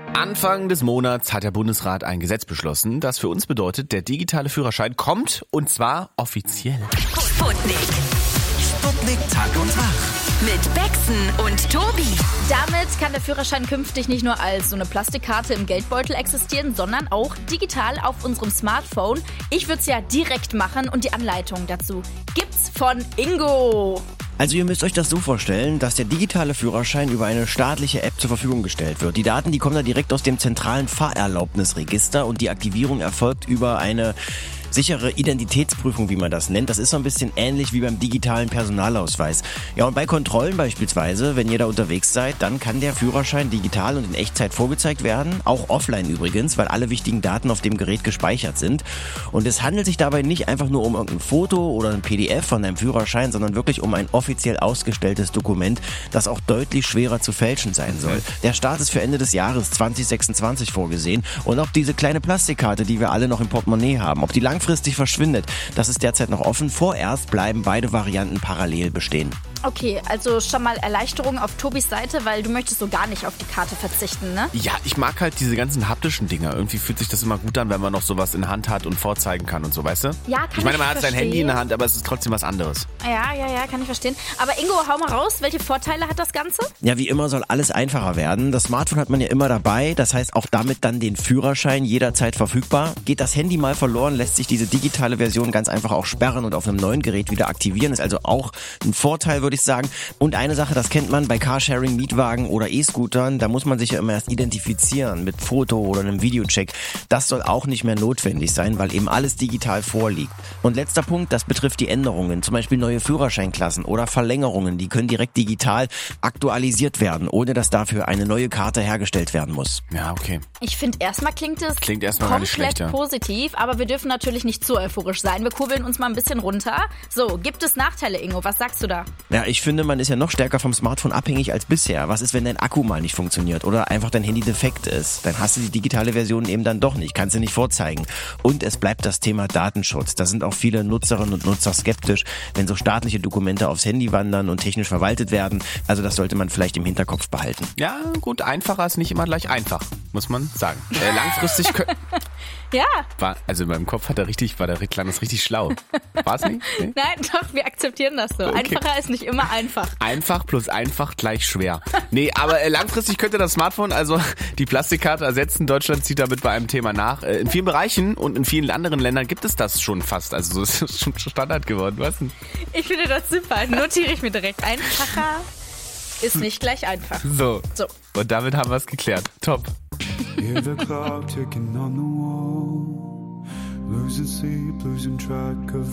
Anfang des Monats hat der Bundesrat ein Gesetz beschlossen, das für uns bedeutet, der digitale Führerschein kommt und zwar offiziell. Sputnik. Sputnik Tag und Tag. Mit Bexen und Tobi. Damit kann der Führerschein künftig nicht nur als so eine Plastikkarte im Geldbeutel existieren, sondern auch digital auf unserem Smartphone. Ich würde es ja direkt machen und die Anleitung dazu gibt's von Ingo. Also ihr müsst euch das so vorstellen, dass der digitale Führerschein über eine staatliche App zur Verfügung gestellt wird. Die Daten, die kommen da direkt aus dem zentralen Fahrerlaubnisregister und die Aktivierung erfolgt über eine sichere Identitätsprüfung, wie man das nennt. Das ist so ein bisschen ähnlich wie beim digitalen Personalausweis. Ja, und bei Kontrollen beispielsweise, wenn ihr da unterwegs seid, dann kann der Führerschein digital und in Echtzeit vorgezeigt werden. Auch offline übrigens, weil alle wichtigen Daten auf dem Gerät gespeichert sind. Und es handelt sich dabei nicht einfach nur um irgendein Foto oder ein PDF von deinem Führerschein, sondern wirklich um ein offiziell ausgestelltes Dokument, das auch deutlich schwerer zu fälschen sein soll. Der Start ist für Ende des Jahres 2026 vorgesehen. Und ob diese kleine Plastikkarte, die wir alle noch im Portemonnaie haben, ob die langfristig verschwindet, das ist derzeit noch offen. Vorerst bleiben beide Varianten parallel bestehen. Okay, also schon mal Erleichterung auf Tobis Seite, weil du möchtest so gar nicht auf die Karte verzichten, ne? Ja, ich mag halt diese ganzen haptischen Dinger. Irgendwie fühlt sich das immer gut an, wenn man noch sowas in der Hand hat und vorzeigen kann und so, weißt du? Ja, kann Ich meine, man ich hat sein verstehen. Handy in der Hand, aber es ist trotzdem was anderes. Ja, kann ich verstehen. Aber Ingo, hau mal raus, welche Vorteile hat das Ganze? Ja, wie immer soll alles einfacher werden. Das Smartphone hat man ja immer dabei, das heißt auch damit dann den Führerschein jederzeit verfügbar. Geht das Handy mal verloren, lässt sich diese digitale Version ganz einfach auch sperren und auf einem neuen Gerät wieder aktivieren. Ist also auch ein Vorteil, würde ich sagen. Und eine Sache, das kennt man bei Carsharing, Mietwagen oder E-Scootern, da muss man sich ja immer erst identifizieren mit Foto oder einem Videocheck. Das soll auch nicht mehr notwendig sein, weil eben alles digital vorliegt. Und letzter Punkt, das betrifft die Änderungen, zum Beispiel neue Führerscheinklassen oder Verlängerungen, die können direkt digital aktualisiert werden, ohne dass dafür eine neue Karte hergestellt werden muss. Ja, okay. Ich finde, erstmal klingt es erstmal gar nicht komplett schlecht, ja. positiv, aber wir dürfen natürlich nicht zu euphorisch sein. Wir kurbeln uns mal ein bisschen runter. So, gibt es Nachteile, Ingo? Was sagst du da? Ja, ich finde, man ist ja noch stärker vom Smartphone abhängig als bisher. Was ist, wenn dein Akku mal nicht funktioniert oder einfach dein Handy defekt ist? Dann hast du die digitale Version eben dann doch nicht, kannst du nicht vorzeigen. Und es bleibt das Thema Datenschutz. Da sind auch viele Nutzerinnen und Nutzer skeptisch, wenn so staatliche Dokumente aufs Handy wandern und technisch verwaltet werden. Also das sollte man vielleicht im Hinterkopf behalten. Ja, gut, einfacher ist nicht immer gleich einfach, muss man sagen. Langfristig Ja. Also in meinem Kopf klang das richtig schlau. War es nicht? Nee? Nein, doch, wir akzeptieren das so. Okay. Einfacher ist nicht immer einfach. Einfach plus einfach gleich schwer. Nee, aber langfristig könnte das Smartphone also die Plastikkarte ersetzen. Deutschland zieht damit bei einem Thema nach. In vielen Bereichen und in vielen anderen Ländern gibt es das schon fast. Also so ist es schon Standard geworden. Was denn? Ich finde das super. Notiere ich mir direkt. Einfacher ist nicht gleich einfach. So. So. Und damit haben wir es geklärt. Top. Hear the clock ticking on the wall, losing sleep, losing track of